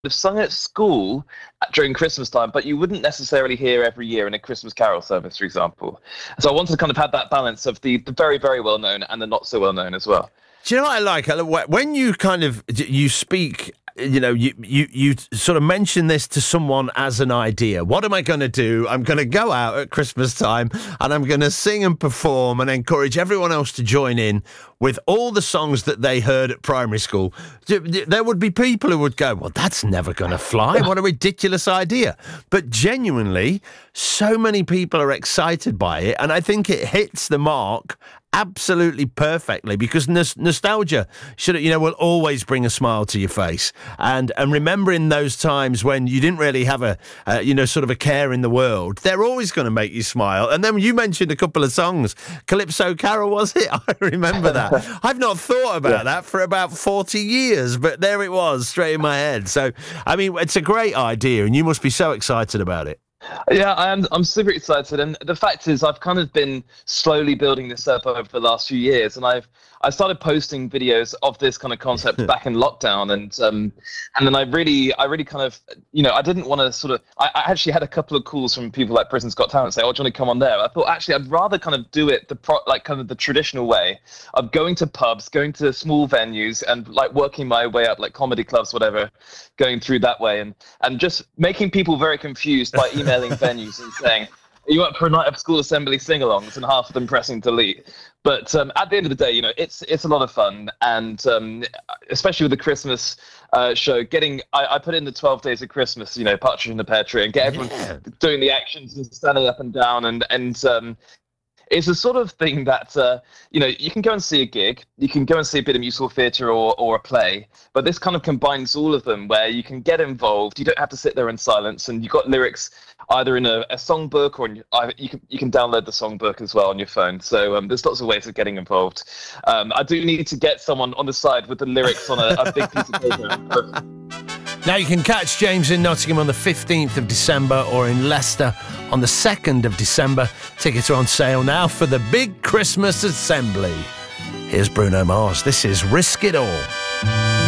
have sung at school during Christmas time, but you wouldn't necessarily hear every year in a Christmas carol service, for example. So I wanted to kind of have that balance of the very, very well known and the not so well known as well. Do you know what I like? When you kind of, you speak, you sort of mention this to someone as an idea. What am I going to do? I'm going to go out at Christmas time and I'm going to sing and perform and encourage everyone else to join in with all the songs that they heard at primary school. There would be people who would go, well, that's never going to fly. What a ridiculous idea. But genuinely, so many people are excited by it. And I think it hits the mark absolutely perfectly, because nostalgia will always bring a smile to your face, and remembering those times when you didn't really have a sort of a care in the world, they're always going to make you smile. And then you mentioned a couple of songs, Calypso Carol, was it? I remember that. I've not thought about that for about 40 years, but there it was, straight in my head. So I mean, it's a great idea, and you must be so excited about it. Yeah, I'm super excited, and the fact is, I've kind of been slowly building this up over the last few years, and I started posting videos of this kind of concept back in lockdown, and then I really kind of, I didn't want to sort of, I actually had a couple of calls from people like Britain's Got Talent say, oh, do you want to come on there? I thought actually I'd rather kind of do it kind of the traditional way of going to pubs, going to small venues, and like working my way up, like comedy clubs, whatever, going through that way, and just making people very confused by emailing venues and saying, are you up for a night of school assembly sing-alongs, and half of them pressing delete. But at the end of the day, it's a lot of fun, and especially with the Christmas show, I put in the 12 days of Christmas, Partridge in the Pear Tree, and get everyone doing the actions and standing up and down, and it's a sort of thing that, you can go and see a gig, you can go and see a bit of musical theatre or a play, but this kind of combines all of them, where you can get involved, you don't have to sit there in silence, and you've got lyrics either in a songbook, or you can download the songbook as well on your phone. So there's lots of ways of getting involved. I do need to get someone on the side with the lyrics on a big piece of paper. Now you can catch James in Nottingham on the 15th of December or in Leicester on the 2nd of December. Tickets are on sale now for the big Christmas assembly. Here's Bruno Mars. This is Risk It All.